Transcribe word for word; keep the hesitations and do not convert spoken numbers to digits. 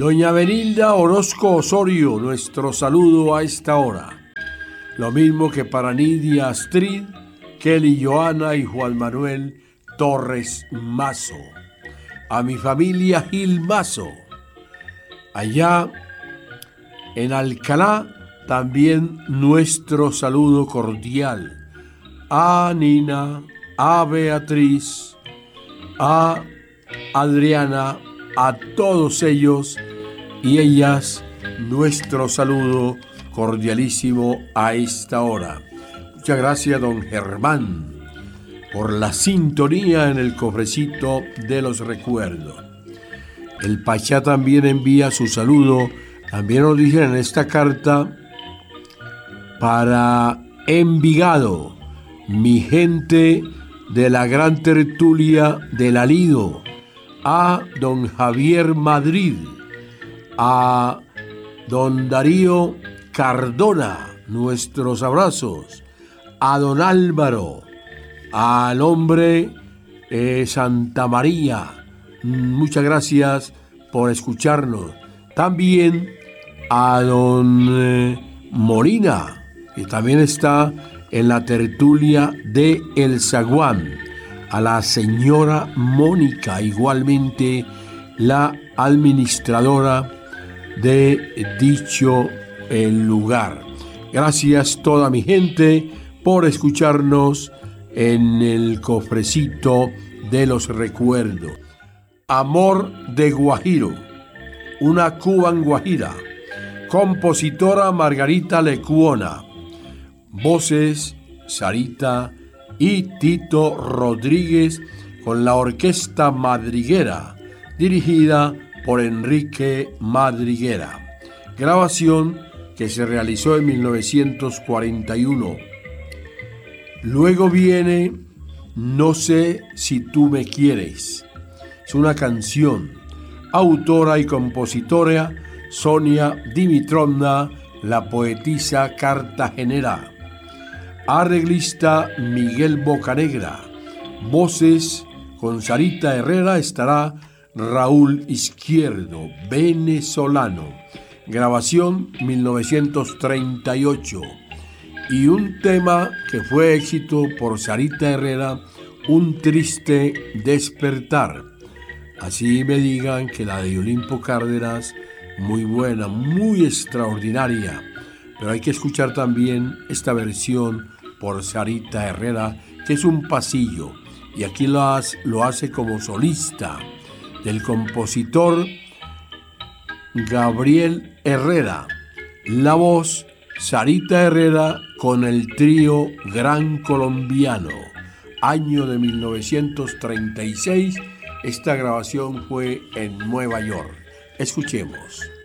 Doña Benilda Orozco Osorio, nuestro saludo a esta hora. Lo mismo que para Nidia Astrid, Kelly Joana y Juan Manuel Torres Mazo. A mi familia Gil Mazo. Allá en Alcalá también nuestro saludo cordial. A Nina, a Beatriz, a Adriana, a todos ellos y ellas, nuestro saludo cordialísimo a esta hora. Muchas gracias, don Germán, por la sintonía en el cofrecito de los recuerdos. El Pachá también envía su saludo, también nos dicen en esta carta, para Envigado, mi gente de la gran tertulia del Alido, a don Javier Madrid, a don Darío Cardona, nuestros abrazos, a don Álvaro, al hombre eh, Santa María, muchas gracias por escucharnos. También a don eh, Molina, que también está en la tertulia de El Zaguán, a la señora Mónica, igualmente la administradora de dicho lugar. Gracias toda mi gente por escucharnos en el cofrecito de los recuerdos. Amor de Guajiro, una Cuban guajira, compositora Margarita Lecuona, voces Sarita y Tito Rodríguez con la Orquesta Madriguera, dirigida por Enrique Madriguera. Grabación que se realizó en mil novecientos cuarenta y uno. Luego viene No sé si tú me quieres. Es una canción, autora y compositora Sonia Dimitrovna, la poetisa cartagenera. Arreglista Miguel Bocanegra. Voces con Sarita Herrera estará Raúl Izquierdo, venezolano. Grabación mil novecientos treinta y ocho. Y un tema que fue éxito por Sarita Herrera, Un triste despertar. Así me digan que la de Olimpo Cárdenas, muy buena, muy extraordinaria. Pero hay que escuchar también esta versión por Sarita Herrera, que es un pasillo, y aquí lo hace, lo hace como solista, del compositor Gabriel Herrera. La voz, Sarita Herrera con el trío Gran Colombiano. Año de mil novecientos treinta y seis, esta grabación fue en Nueva York. Escuchemos.